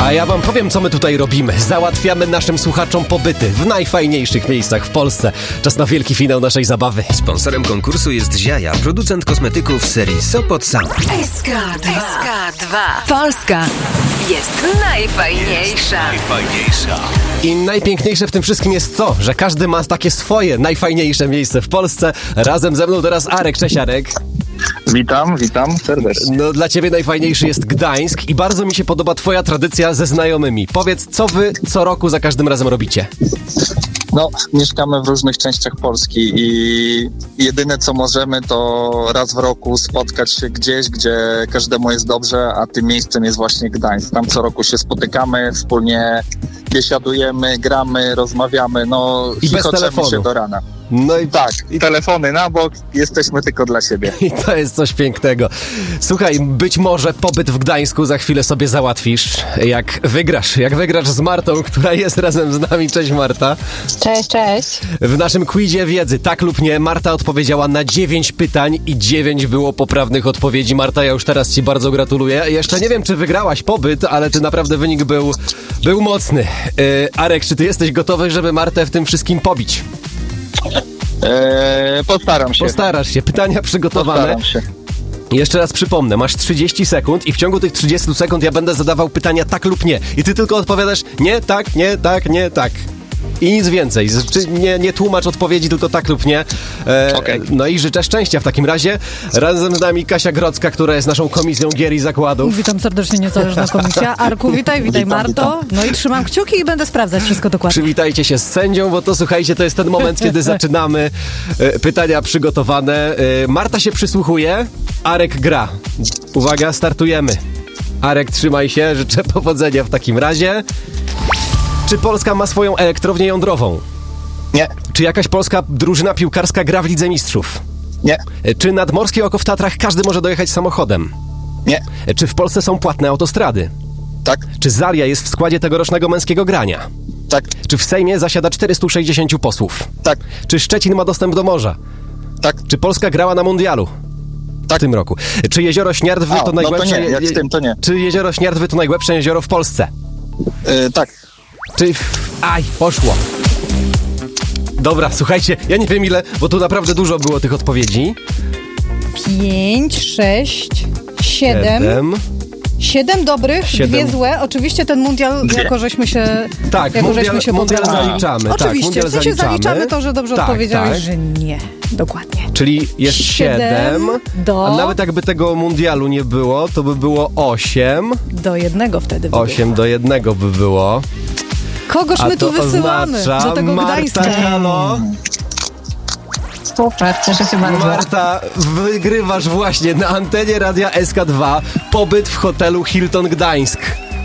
A ja wam powiem, co my tutaj robimy. Załatwiamy naszym słuchaczom pobyty w najfajniejszych miejscach w Polsce. Czas na wielki finał naszej zabawy. Sponsorem konkursu jest Ziaja, producent kosmetyków serii Sopot Sam. SK2. Polska jest najfajniejsza. I najpiękniejsze w tym wszystkim jest to, że każdy ma takie swoje najfajniejsze miejsce w Polsce. Razem ze mną teraz Arek. Cześć, Arek. Witam serdecznie. No, dla ciebie najfajniejszy jest Gdańsk i bardzo mi się podoba twoja tradycja ze znajomymi. Powiedz, co wy co roku za każdym razem robicie? No, mieszkamy w różnych częściach Polski i jedyne co możemy to raz w roku spotkać się gdzieś, gdzie każdemu jest dobrze, a tym miejscem jest właśnie Gdańsk. Tam co roku się spotykamy, wspólnie biesiadujemy, gramy, rozmawiamy, no I bez telefonu się do rana. No i tak, i telefony na bok, jesteśmy tylko dla siebie. I to jest coś pięknego. Słuchaj, być może pobyt w Gdańsku za chwilę sobie załatwisz, jak wygrasz z Martą, która jest razem z nami. Cześć, Marta. Cześć. W naszym quizie wiedzy, tak lub nie, Marta odpowiedziała na 9 pytań i 9 było poprawnych odpowiedzi. Marta, ja już teraz ci bardzo gratuluję. Jeszcze nie wiem, czy wygrałaś pobyt, ale ty naprawdę wynik był mocny. Arek, czy ty jesteś gotowy, żeby Martę w tym wszystkim pobić? Postaram się. Postarasz się. Pytania przygotowane. Postaram się. Jeszcze raz przypomnę, masz 30 sekund i w ciągu tych 30 sekund ja będę zadawał pytania tak lub nie. I ty tylko odpowiadasz nie, tak, nie, tak, nie, tak. I nic więcej. Nie tłumacz odpowiedzi, tylko tak lub nie. Okay. No i życzę szczęścia w takim razie. Razem z nami Kasia Grodzka, która jest naszą komisją gier i zakładów. Witam serdecznie, niezależna komisja. Arku, witaj Marto. No i trzymam kciuki i będę sprawdzać wszystko dokładnie. Przywitajcie się z sędzią, bo to słuchajcie, to jest ten moment, kiedy zaczynamy. Pytania przygotowane. Marta się przysłuchuje, Arek gra. Uwaga, startujemy. Arek, trzymaj się, życzę powodzenia w takim razie. Czy Polska ma swoją elektrownię jądrową? Nie. Czy jakaś polska drużyna piłkarska gra w Lidze Mistrzów? Nie. Czy nad Morskie Oko w Tatrach każdy może dojechać samochodem? Nie. Czy w Polsce są płatne autostrady? Tak. Czy Zaria jest w składzie tegorocznego Męskiego Grania? Tak. Czy w Sejmie zasiada 460 posłów? Tak. Czy Szczecin ma dostęp do morza? Tak. Czy Polska grała na mundialu? Tak. W tym roku. Czy jezioro Śniardwy to najgłębsze... No to nie, jak z tym to nie. Czy jezioro Śniardwy to najgłębsze jezioro w Polsce? Tak. Czy... Aj, poszło. Dobra, słuchajcie, ja nie wiem ile, bo tu naprawdę dużo było tych odpowiedzi. 5, 6, 7. 7 dobrych, 2 złe. Oczywiście ten mundial, jako żeśmy się mundial zaliczamy. Oczywiście, tak, w sensie zaliczamy to, że dobrze odpowiedziałeś, tak. że nie. Dokładnie. Czyli jest 7, a nawet jakby tego mundialu nie było, to by było 8. Do 1 wtedy by 8 do 1 by było. Kogoż my tu wysyłamy do tego Gdańska? Marta, halo? Super, cieszę się bardzo. Marta, wygrywasz właśnie na antenie Radia SK2 pobyt w hotelu Hilton Gdańsk.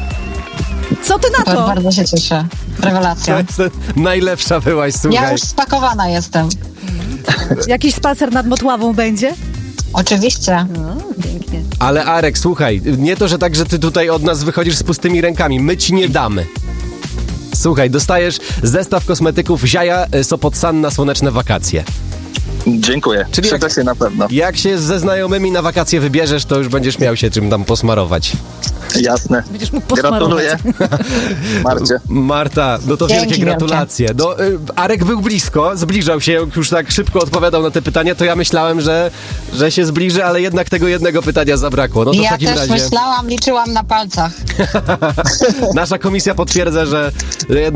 Co ty na to? Bardzo się cieszę. Rewelacja. Najlepsza byłaś, słuchaj. Ja już spakowana jestem. Jakiś spacer nad Motławą będzie? Oczywiście. No, pięknie. Ale Arek, słuchaj, nie to, że tak, że ty tutaj od nas wychodzisz z pustymi rękami. My ci nie damy. Słuchaj, dostajesz zestaw kosmetyków Ziaja Sopot San na słoneczne wakacje. Dziękuję. Czyli przyda się na pewno. Jak się ze znajomymi na wakacje wybierzesz, to już będziesz miał się czym tam posmarować. Jasne. Będziesz mógł posmarować. Gratuluję. Marcie. Marta, no to wielkie gratulacje. No, Arek był blisko, zbliżał się, już tak szybko odpowiadał na te pytania, to ja myślałem, że się zbliży, ale jednak tego jednego pytania zabrakło. No to ja w takim też razie... myślałam, liczyłam na palcach. Nasza komisja potwierdza, że